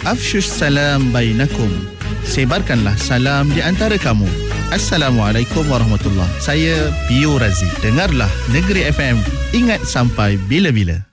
Afshush salam bainakum. Sebarkanlah salam di antara kamu. Assalamualaikum warahmatullahi. Saya Pio Razi. Dengarlah Negeri FM. Ingat sampai bila-bila.